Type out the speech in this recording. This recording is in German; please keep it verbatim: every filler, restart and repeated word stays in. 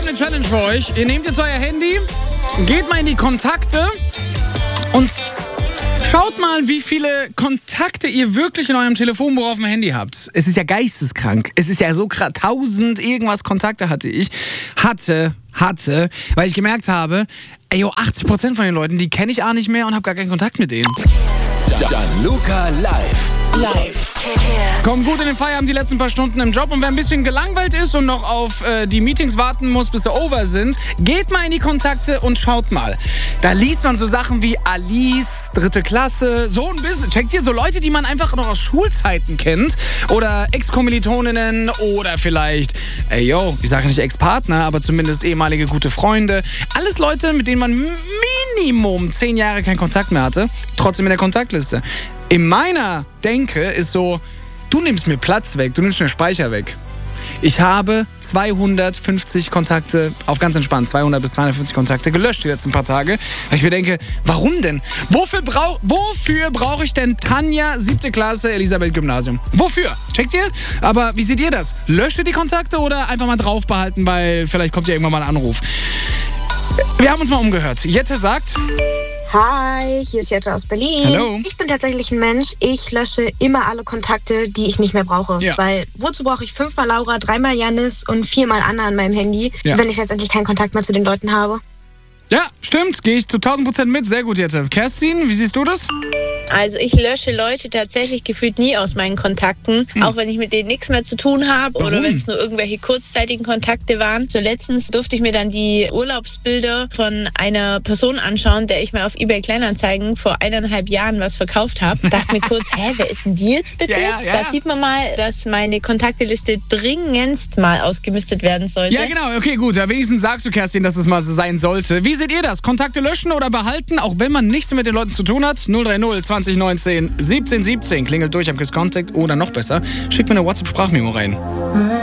eine Challenge für euch. Ihr nehmt jetzt euer Handy, geht mal in die Kontakte und schaut mal, wie viele Kontakte ihr wirklich in eurem Telefonbuch auf dem Handy habt. Es ist ja geisteskrank. Es ist ja so krass. Tausend irgendwas Kontakte hatte ich. Hatte, hatte, weil ich gemerkt habe, ey, yo, achtzig Prozent von den Leuten, die kenne ich auch nicht mehr und habe gar keinen Kontakt mit denen. Gianluca live. Live. Kommt gut in den Feierabend, die letzten paar Stunden im Job. Und wer ein bisschen gelangweilt ist und noch auf äh, die Meetings warten muss, bis sie over sind, geht mal in die Kontakte und schaut mal. Da liest man so Sachen wie Alice, dritte Klasse, so ein bisschen. Checkt ihr so Leute, die man einfach noch aus Schulzeiten kennt? Oder Ex-Kommilitoninnen oder vielleicht, ey yo, ich sage nicht Ex-Partner, aber zumindest ehemalige gute Freunde. Alles Leute, mit denen man Minimum zehn Jahre keinen Kontakt mehr hatte, trotzdem in der Kontaktliste. In meiner Denke ist so, du nimmst mir Platz weg, du nimmst mir Speicher weg. Ich habe zweihundertfünfzig Kontakte, auf ganz entspannt, zweihundert bis zweihundertfünfzig Kontakte gelöscht die letzten paar Tage. Weil ich mir denke, warum denn? Wofür brauche wofür brauch ich denn Tanja, siebte Klasse, Elisabeth Gymnasium? Wofür? Checkt ihr? Aber wie seht ihr das? Löscht ihr die Kontakte oder einfach mal drauf behalten, weil vielleicht kommt ja irgendwann mal ein Anruf? Wir haben uns mal umgehört. Jette sagt... Hi, hier ist Jette aus Berlin. Hallo. Ich bin tatsächlich ein Mensch, ich lösche immer alle Kontakte, die ich nicht mehr brauche. Ja. Weil wozu brauche ich fünfmal Laura, dreimal Janis und viermal Anna an meinem Handy, Ja. wenn ich letztendlich keinen Kontakt mehr zu den Leuten habe? Ja, stimmt. Gehe ich zu tausend Prozent mit. Sehr gut, Jette. Kerstin, wie siehst du das? Also ich lösche Leute tatsächlich gefühlt nie aus meinen Kontakten, Hm. auch wenn ich mit denen nichts mehr zu tun habe oder Warum? wenn es nur irgendwelche kurzzeitigen Kontakte waren. So letztens durfte ich mir dann die Urlaubsbilder von einer Person anschauen, der ich mir auf eBay Kleinanzeigen vor eineinhalb Jahren was verkauft habe. Dachte mir kurz, hä, wer ist denn die jetzt bitte? Ja, ja, ja. Da sieht man mal, dass meine Kontakteliste dringendst mal ausgemistet werden sollte. Ja, genau. Okay, gut. Ja, wenigstens sagst du, Kerstin, dass es mal so sein sollte. Wie seht ihr das? Kontakte löschen oder behalten, auch wenn man nichts mit den Leuten zu tun hat? null drei null zwanzig neunzehn siebzehn siebzehn klingelt durch am Kiss Contact oder noch besser, schickt mir eine WhatsApp-Sprachmemo rein.